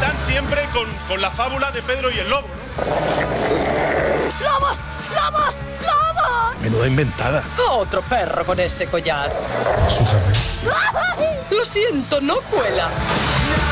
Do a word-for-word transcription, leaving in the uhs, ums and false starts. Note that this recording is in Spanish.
dan siempre con, con la fábula de Pedro y el lobo, ¿no? ¡Lobos! ¡Lobos! ¡Lobos! Menuda inventada. Otro perro con ese collar. Lo siento, no cuela.